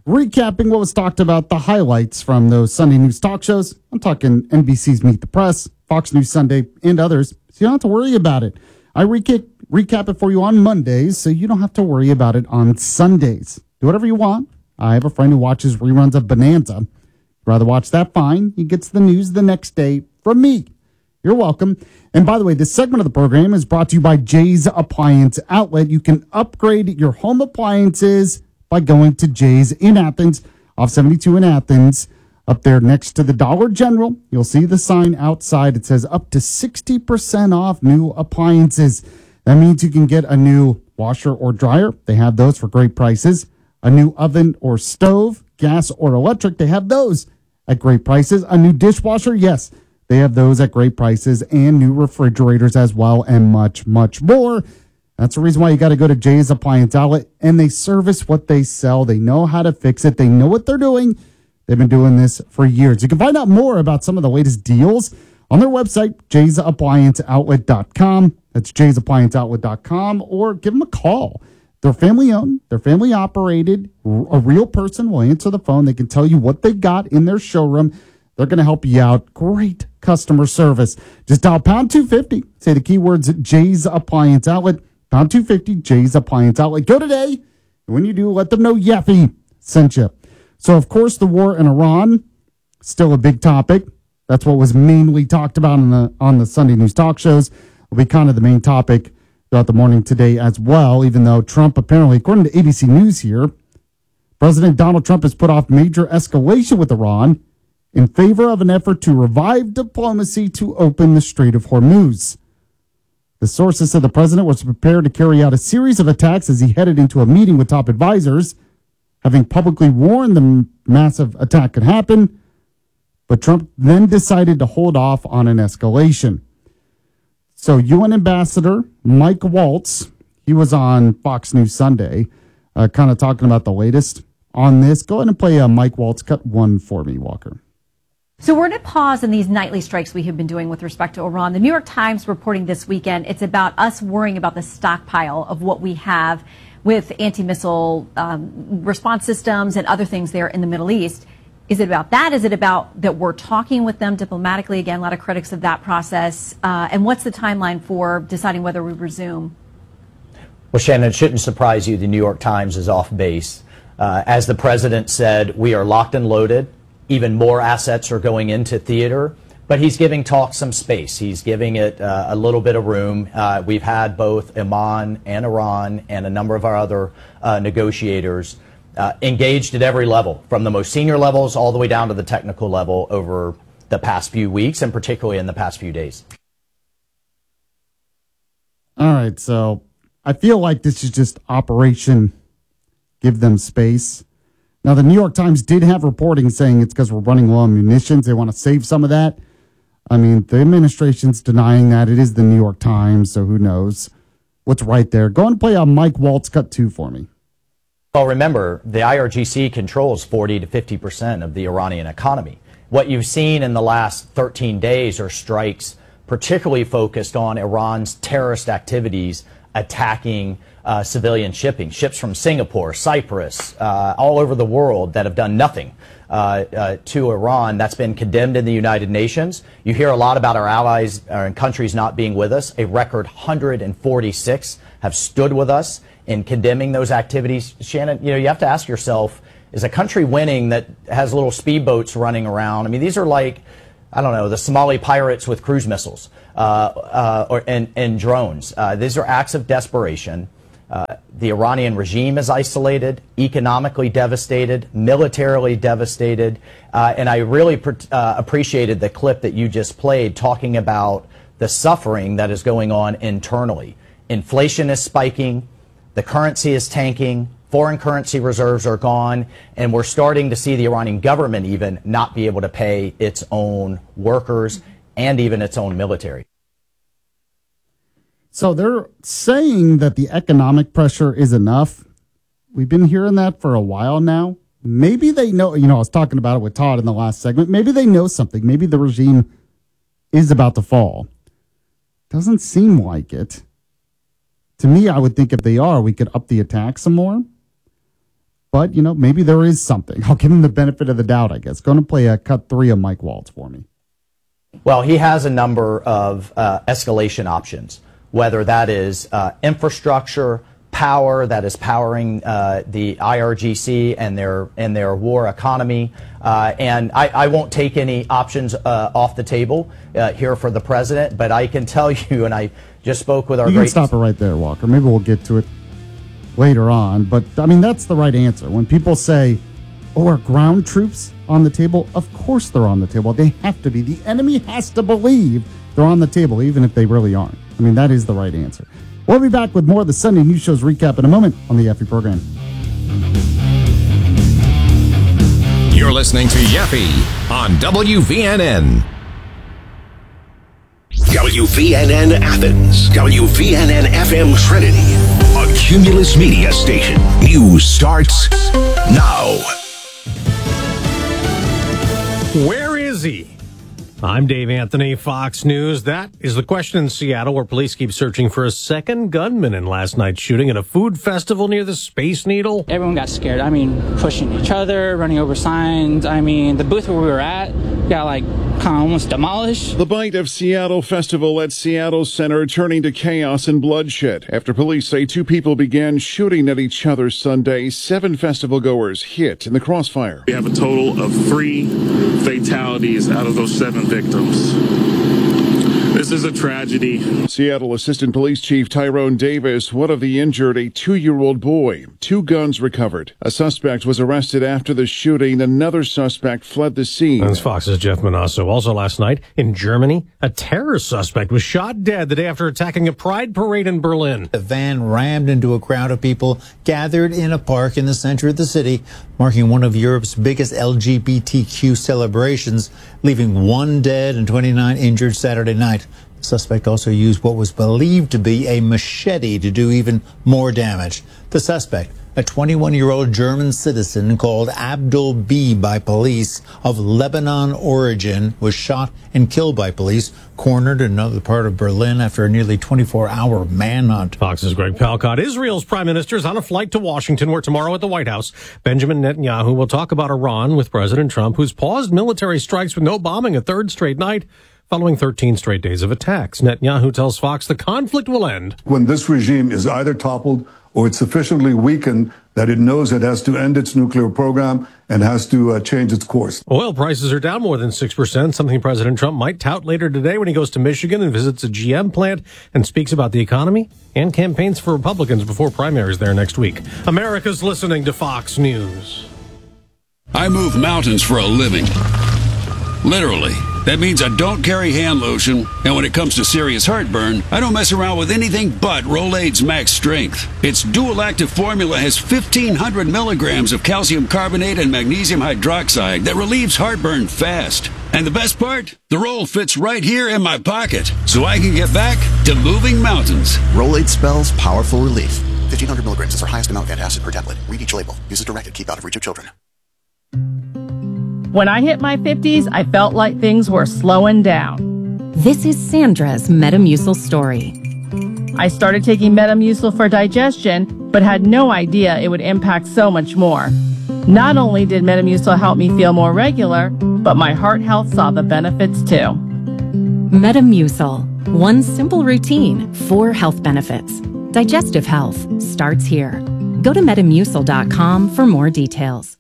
recapping what was talked about, the highlights from those Sunday news talk shows. I'm talking NBC's Meet the Press, Fox News Sunday, and others. So you don't have to worry about it. I recap it for you on Mondays, so you don't have to worry about it on Sundays. Do whatever you want. I have a friend who watches reruns of Bonanza. Rather watch that, fine. He gets the news the next day from me. You're welcome. And by the way, this segment of the program is brought to you by Jay's Appliance Outlet. You can upgrade your home appliances by going to Jay's in Athens, off 72 in Athens, up there next to the Dollar General. You'll see the sign outside. It says up to 60% off new appliances. That means you can get a new washer or dryer. They have those for great prices. A new oven or stove, gas or electric. They have those at great prices. A new dishwasher, yes, they have those at great prices, and new refrigerators as well, and much, much more. That's the reason why you got to go to Jay's Appliance Outlet, and they service what they sell. They know how to fix it. They know what they're doing. They've been doing this for years. You can find out more about some of the latest deals on their website, jaysapplianceoutlet.com. That's jaysapplianceoutlet.com, or give them a call. They're family owned. They're family operated. A real person will answer the phone. They can tell you what they've got in their showroom. They're going to help you out. Great customer service. Just dial pound 250. Say the keywords Jay's Appliance Outlet. Pound 250, Jay's Appliance Outlet. Go today. And when you do, let them know Yeffy sent you. So, of course, the war in Iran, still a big topic. That's what was mainly talked about on the Sunday news talk shows. Will be kind of the main topic throughout the morning today as well, even though Trump apparently, according to ABC News here, President Donald Trump has put off major escalation with Iran in favor of an effort to revive diplomacy to open the Strait of Hormuz. The sources said the president was prepared to carry out a series of attacks as he headed into a meeting with top advisors, having publicly warned the massive attack could happen, but Trump then decided to hold off on an escalation. So UN Ambassador Mike Waltz, he was on Fox News Sunday, kind of talking about the latest on this. Go ahead and play Mike Waltz cut one for me, Walker. So we're going to pause in these nightly strikes we have been doing with respect to Iran. The New York Times reporting this weekend, it's about us worrying about the stockpile of what we have with anti-missile response systems and other things there in the Middle East. Is it about that? Is it about that we're talking with them diplomatically? Again, a lot of critics of that process. And what's the timeline for deciding whether we resume? Well, Shannon, it shouldn't surprise you the New York Times is off base. As the president said, we are locked and loaded. Even more assets are going into theater, but he's giving talk some space. He's giving it a little bit of room. We've had both Oman and Iran and a number of our other negotiators engaged at every level, from the most senior levels all the way down to the technical level over the past few weeks, and particularly in the past few days. All right, so I feel like this is just Operation Give Them Space. Now, the New York Times did have reporting saying it's because we're running low on munitions. They want to save some of that. I mean, the administration's denying that. It is the New York Times, so who knows what's right there. Go and play a Mike Waltz cut two for me. Well, remember, the IRGC controls 40 to 50% of the Iranian economy. What you've seen in the last 13 days are strikes particularly focused on Iran's terrorist activities attacking civilian shipping, ships from Singapore, Cyprus, all over the world that have done nothing to Iran. That's been condemned in the United Nations. You hear a lot about our allies and countries not being with us. A record 146 have stood with us in condemning those activities. Shannon, you have to ask yourself, is a country winning that has little speedboats running around? I mean, these are like, I don't know, the Somali pirates with cruise missiles and drones. These are acts of desperation. The Iranian regime is isolated, economically devastated, militarily devastated, and I really appreciated the clip that you just played talking about the suffering that is going on internally. Inflation is spiking, the currency is tanking, foreign currency reserves are gone, and we're starting to see the Iranian government even not be able to pay its own workers and even its own military. So they're saying that the economic pressure is enough. We've been hearing that for a while now. Maybe they know, I was talking about it with Todd in the last segment. Maybe they know something. Maybe the regime is about to fall. Doesn't seem like it. To me, I would think if they are, we could up the attack some more. but, maybe there is something. I'll give him the benefit of the doubt, I guess. Going to play a cut 3 of Mike Waltz for me. Well, he has a number of escalation options, whether that is infrastructure, power that is powering the IRGC and their war economy. And I won't take any options off the table here for the president, but I can tell you, and I just spoke with our You can stop it right there, Walker. Maybe we'll get to it later on. But, that's the right answer. When people say, are ground troops on the table? Of course they're on the table. They have to be. The enemy has to believe they're on the table, even if they really aren't. That is the right answer. We'll be back with more of the Sunday News Show's recap in a moment on the Yaffe program. You're listening to Yaffe on WVNN. WVNN Athens, WVNN FM Trinity, a Cumulus Media station. News starts now. Where is he? I'm Dave Anthony, Fox News. That is the question in Seattle, where police keep searching for a second gunman in last night's shooting at a food festival near the Space Needle. Everyone got scared. Pushing each other, running over signs. The booth where we were at got kind of almost demolished. The Bite of Seattle festival at Seattle Center turning to chaos and bloodshed after police say 2 people began shooting at each other Sunday. 7 festival goers hit in the crossfire. We have a total of 3 fatalities out of those 7 victims. This is a tragedy. Seattle Assistant Police Chief Tyrone Davis, one of the injured, a 2-year-old boy. 2 guns recovered. A suspect was arrested after the shooting. Another suspect fled the scene. That's Fox's Jeff Manasso. Also last night in Germany, a terror suspect was shot dead the day after attacking a pride parade in Berlin. The van rammed into a crowd of people gathered in a park in the center of the city, marking one of Europe's biggest LGBTQ celebrations, leaving 1 dead and 29 injured Saturday night. The suspect also used what was believed to be a machete to do even more damage. The suspect, a 21-year-old German citizen called Abdul B by police of Lebanon origin, was shot and killed by police, cornered in another part of Berlin after a nearly 24-hour manhunt. Fox's Greg Palcott. Israel's prime minister is on a flight to Washington, where tomorrow at the White House, Benjamin Netanyahu will talk about Iran with President Trump, who's paused military strikes with no bombing a 3rd straight night, following 13 straight days of attacks. Netanyahu tells Fox the conflict will end when this regime is either toppled or it's sufficiently weakened that it knows it has to end its nuclear program and has to change its course. Oil prices are down more than 6%, something President Trump might tout later today when he goes to Michigan and visits a GM plant and speaks about the economy and campaigns for Republicans before primaries there next week. America's listening to Fox News. I move mountains for a living. Literally. That means I don't carry hand lotion, and when it comes to serious heartburn, I don't mess around with anything but Rolaids Max Strength. Its dual-active formula has 1,500 milligrams of calcium carbonate and magnesium hydroxide that relieves heartburn fast. And the best part? The roll fits right here in my pocket, so I can get back to moving mountains. Rolaids spells powerful relief. 1,500 milligrams is our highest amount of antacid per tablet. Read each label. Use as directed. Keep out of reach of children. When I hit my 50s, I felt like things were slowing down. This is Sandra's Metamucil story. I started taking Metamucil for digestion, but had no idea it would impact so much more. Not only did Metamucil help me feel more regular, but my heart health saw the benefits too. Metamucil. One simple routine, 4 health benefits. Digestive health starts here. Go to Metamucil.com for more details.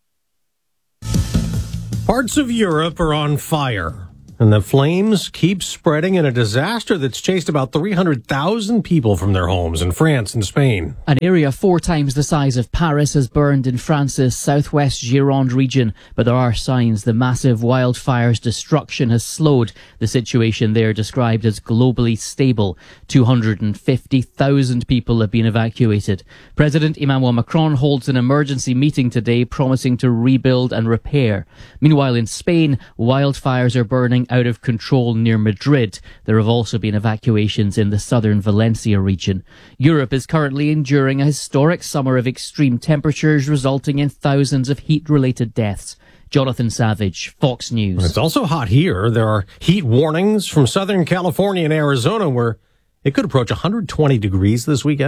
Parts of Europe are on fire, and the flames keep spreading in a disaster that's chased about 300,000 people from their homes in France and Spain. An area 4 times the size of Paris has burned in France's southwest Gironde region, but there are signs the massive wildfire's destruction has slowed the situation there, described as globally stable. 250,000 people have been evacuated. President Emmanuel Macron holds an emergency meeting today promising to rebuild and repair. Meanwhile, in Spain, wildfires are burning out of control near Madrid. There have also been evacuations in the southern Valencia region. Europe is currently enduring a historic summer of extreme temperatures, resulting in thousands of heat-related deaths. Jonathan Savage, Fox News. It's also hot here. There are heat warnings from Southern California and Arizona, where it could approach 120 degrees this weekend.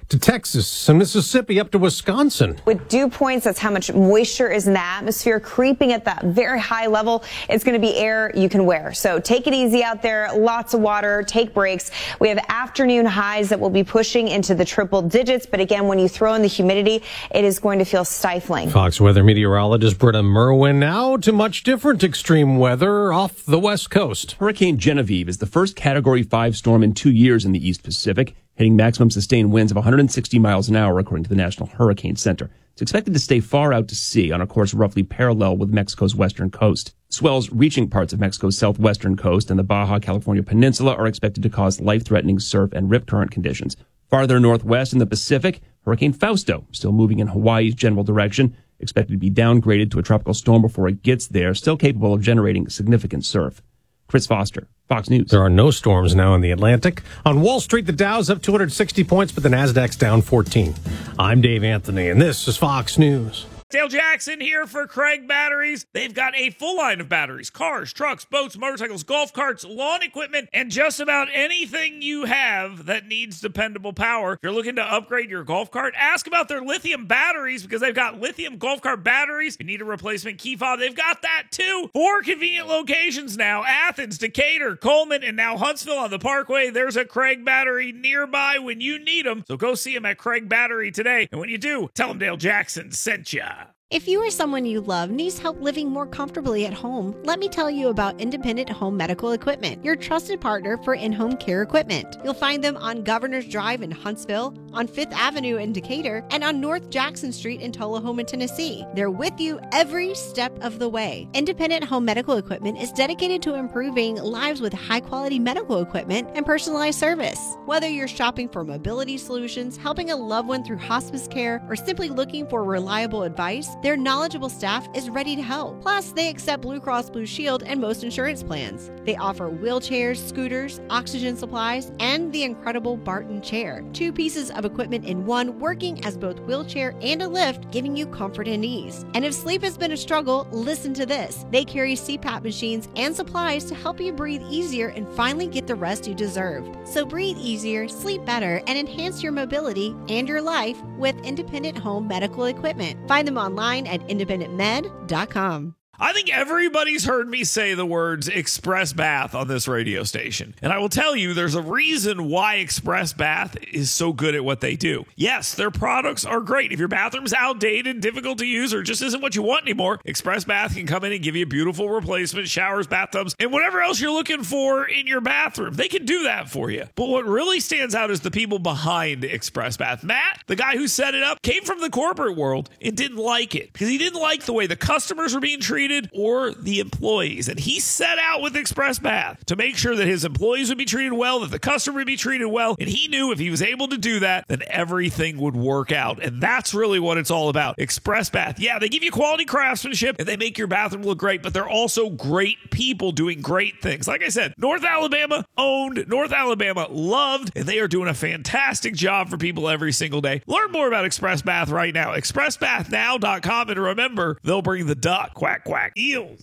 to Texas and Mississippi up to Wisconsin. With dew points, that's how much moisture is in the atmosphere creeping at that very high level. It's going to be air you can wear. So take it easy out there. Lots of water. Take breaks. We have afternoon highs that will be pushing into the triple digits. But again, when you throw in the humidity, it is going to feel stifling. Fox weather meteorologist Britta Merwin. Now to much different extreme weather off the West Coast. Hurricane Genevieve is the first Category 5 storm in 2 years in the East Pacific, hitting maximum sustained winds of 160 miles an hour, according to the National Hurricane Center. It's expected to stay far out to sea on a course roughly parallel with Mexico's western coast. Swells reaching parts of Mexico's southwestern coast and the Baja California Peninsula are expected to cause life-threatening surf and rip current conditions. Farther northwest in the Pacific, Hurricane Fausto, still moving in Hawaii's general direction, expected to be downgraded to a tropical storm before it gets there, still capable of generating significant surf. Chris Foster, Fox News. There are no storms now in the Atlantic. On Wall Street, the Dow's up 260 points, but the Nasdaq's down 14. I'm Dave Anthony, and this is Fox News. Dale Jackson here for Craig Batteries. They've got a full line of batteries, cars, trucks, boats, motorcycles, golf carts, lawn equipment, and just about anything you have that needs dependable power. If you're looking to upgrade your golf cart, ask about their lithium batteries because they've got lithium golf cart batteries. If you need a replacement key fob, they've got that too. 4 convenient locations now: Athens, Decatur, Coleman, and now Huntsville on the Parkway. There's a Craig Battery nearby when you need them. So go see them at Craig Battery today. And when you do, tell them Dale Jackson sent ya. If you or someone you love needs help living more comfortably at home, let me tell you about Independent Home Medical Equipment, your trusted partner for in-home care equipment. You'll find them on Governor's Drive in Huntsville, on 5th Avenue in Decatur, and on North Jackson Street in Tullahoma, Tennessee. They're with you every step of the way. Independent Home Medical Equipment is dedicated to improving lives with high-quality medical equipment and personalized service. Whether you're shopping for mobility solutions, helping a loved one through hospice care, or simply looking for reliable advice, their knowledgeable staff is ready to help. Plus, they accept Blue Cross Blue Shield and most insurance plans. They offer wheelchairs, scooters, oxygen supplies, and the incredible Barton chair. 2 pieces of equipment in one, working as both wheelchair and a lift, giving you comfort and ease. And if sleep has been a struggle, listen to this. They carry CPAP machines and supplies to help you breathe easier and finally get the rest you deserve. So breathe easier, sleep better, and enhance your mobility and your life with Independent Home Medical Equipment. Find them online at independentmed.com. I think everybody's heard me say the words Express Bath on this radio station. And I will tell you, there's a reason why Express Bath is so good at what they do. Yes, their products are great. If your bathroom's outdated, difficult to use, or just isn't what you want anymore, Express Bath can come in and give you a beautiful replacement, showers, bathtubs, and whatever else you're looking for in your bathroom. They can do that for you. But what really stands out is the people behind Express Bath. Matt, the guy who set it up, came from the corporate world and didn't like it because he didn't like the way the customers were being treated or the employees. And he set out with Express Bath to make sure that his employees would be treated well, that the customer would be treated well. And he knew if he was able to do that, then everything would work out. And that's really what it's all about. Express Bath. Yeah, they give you quality craftsmanship and they make your bathroom look great, but they're also great people doing great things. Like I said, North Alabama owned, North Alabama loved, and they are doing a fantastic job for people every single day. Learn more about Express Bath right now. ExpressBathNow.com. And remember, they'll bring the duck. Quack, quack. Eels.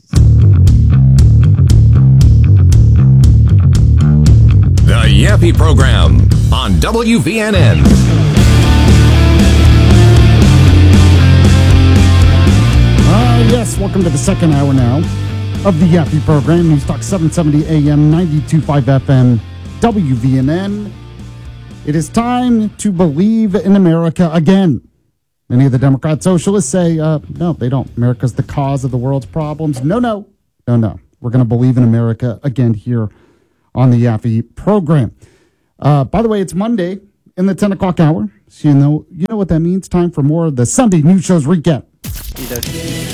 The Yappy Program on WVNN. Yes, welcome to the second hour now of the Yappy Program. News Talk 770 AM, 92.5 FM, WVNN. It is time to believe in America again. Many of the Democrat socialists say, no, they don't. America's the cause of the world's problems. No. We're going to believe in America again here on the Yappy Program. By the way, it's Monday in the 10 o'clock hour. So you know what that means. Time for more of the Sunday News Shows recap.